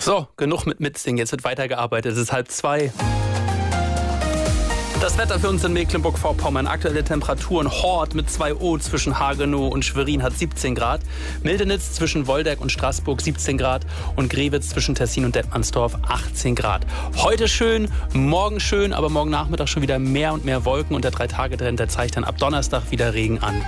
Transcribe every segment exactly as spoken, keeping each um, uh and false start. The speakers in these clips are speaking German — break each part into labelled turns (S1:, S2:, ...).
S1: So, genug mit Mitsingen. Jetzt wird weitergearbeitet. Es ist halb zwei. Das Wetter für uns in Mecklenburg-Vorpommern. Aktuelle Temperaturen. Hort mit zwei O zwischen Hagenow und Schwerin hat siebzehn Grad. Mildenitz zwischen Woldeck und Straßburg siebzehn Grad. Und Grewitz zwischen Tessin und Detmansdorf achtzehn Grad. Heute schön, morgen schön, aber morgen Nachmittag schon wieder mehr und mehr Wolken. Und der Drei-Tage-Trend, der zeigt dann ab Donnerstag wieder Regen an.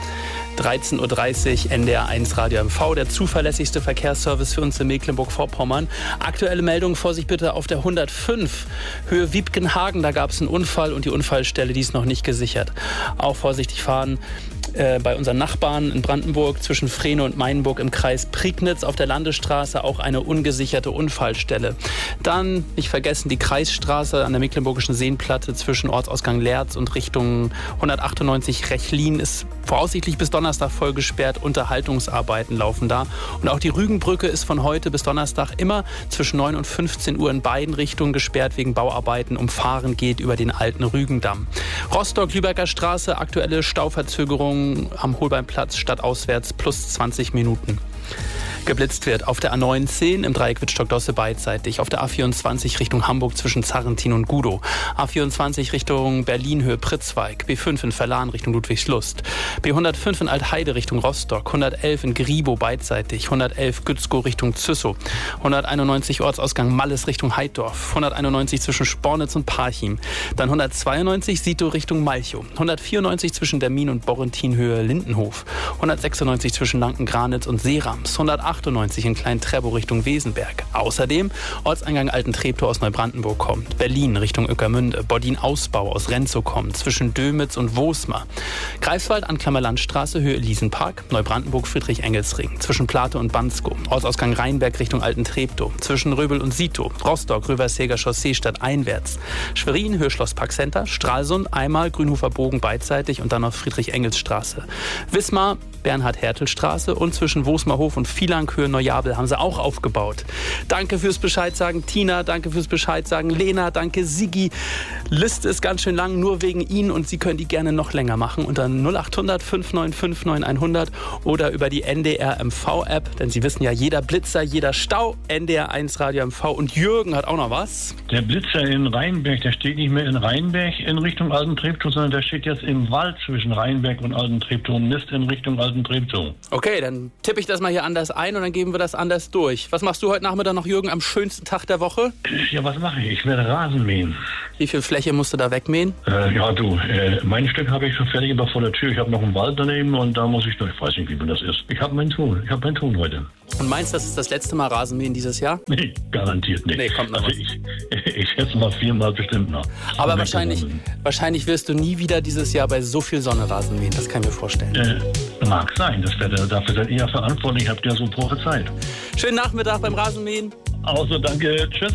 S1: dreizehn Uhr dreißig, N D R eins Radio M V, der zuverlässigste Verkehrsservice für uns in Mecklenburg-Vorpommern. Aktuelle Meldung, Vorsicht bitte auf der hundertfünf, Höhe Wiebkenhagen, da gab es einen Unfall und die Unfallstelle, die ist noch nicht gesichert. Auch vorsichtig fahren äh, bei unseren Nachbarn in Brandenburg zwischen Frehne und Mainburg im Kreis Prignitz auf der Landesstraße auch eine ungesicherte Unfallstelle. Dann nicht vergessen die Kreisstraße an der Mecklenburgischen Seenplatte zwischen Ortsausgang Lerz und Richtung hundertachtundneunzig Rechlin ist voraussichtlich bis Donnerstag voll gesperrt. Unterhaltungsarbeiten laufen da. Und auch die Rügenbrücke ist von heute bis Donnerstag immer zwischen neun und fünfzehn Uhr in beiden Richtungen gesperrt wegen Bauarbeiten. Umfahren geht über den alten Rügendamm. Rostock-Lübecker Straße, aktuelle Stauverzögerung am Holbeinplatz stadtauswärts plus zwanzig Minuten. Geblitzt wird auf der A neunzehn im Dreieck Wittstock-Dosse beidseitig, auf der A vierundzwanzig Richtung Hamburg zwischen Zarrentin und Gudow, A vierundzwanzig Richtung Berlin Höhe Pritzweig, B fünf in Verlan Richtung Ludwigslust, B hundertfünf in Altheide Richtung Rostock, hundertelf in Griebow beidseitig, hundertelf Gützkow Richtung Züssow, hunderteinundneunzig Ortsausgang Malles Richtung Heiddorf, hunderteinundneunzig zwischen Spornitz und Parchim, dann hundertzweiundneunzig Sito Richtung Malchow, hundertvierundneunzig zwischen Dermin und Borrentin Höhe Lindenhof, hundertsechsundneunzig zwischen Lanken-Granitz und Seerams, hundertachtundneunzig in Klein-Treptow Richtung Wesenberg. Außerdem Ortseingang Alten-Treptow aus Neubrandenburg kommt, Berlin Richtung Ueckermünde, Bodin-Ausbau aus Renzow kommt, zwischen Dömitz und Wosmar, Greifswald Anklammer Landstraße Höhe Elisenpark, Neubrandenburg Friedrich-Engels-Ring, zwischen Plate und Banskow, Ortsausgang Rheinberg Richtung Alten-Treptow, zwischen Röbel und Sito, Rostock Röversäger Chaussee stadteinwärts, Schwerin Höhe Schlosspark Center, Stralsund einmal Grünhofer Bogen beidseitig und dann noch Friedrich-Engels-Straße, Wismar Bernhard-Hertel-Straße und zwischen Wosmarhof und Vielang Höhe Neujabel haben sie auch aufgebaut. Danke fürs Bescheid sagen, Tina, danke fürs Bescheid sagen, Lena, danke Sigi. Liste ist ganz schön lang, nur wegen Ihnen und Sie können die gerne noch länger machen unter null acht hundert fünf neun fünf neun hundert oder über die N D R M V-App, denn Sie wissen ja, jeder Blitzer, jeder Stau, N D R eins Radio M V und Jürgen hat auch noch was.
S2: Der Blitzer in Rheinberg, der steht nicht mehr in Rheinberg in Richtung Alten-Treptow, sondern der steht jetzt im Wald zwischen Rheinberg und Alten-Treptow und misst in Richtung Alten-Treptow.
S1: Okay, dann tippe ich das mal hier anders ein und dann geben wir das anders durch. Was machst du heute Nachmittag noch, Jürgen, am schönsten Tag der Woche?
S2: Ja, was mache ich? Ich werde Rasen mähen.
S1: Wie viel Fläche musst du da wegmähen?
S2: Äh, ja, du, äh, mein Stück habe ich schon fertig, aber vor der Tür. Ich habe noch einen Wald daneben und da muss ich durch. Ich weiß nicht, wie man das ist. Ich habe meinen Tun. Ich habe meinen Tun heute.
S1: Und meinst du, das ist das letzte Mal Rasenmähen dieses Jahr?
S2: Nee, garantiert nicht.
S1: Nee, kommt noch
S2: also
S1: was.
S2: Ich, ich schätze mal viermal bestimmt noch.
S1: Aber wahrscheinlich, wahrscheinlich wirst du nie wieder dieses Jahr bei so viel Sonne Rasen mähen. Das kann ich mir vorstellen.
S2: Äh, mag sein. Das wär, dafür seid ihr ja verantwortlich. Habt ihr so prophezeit.
S1: Schönen Nachmittag beim Rasenmähen.
S2: Also danke. Tschüss.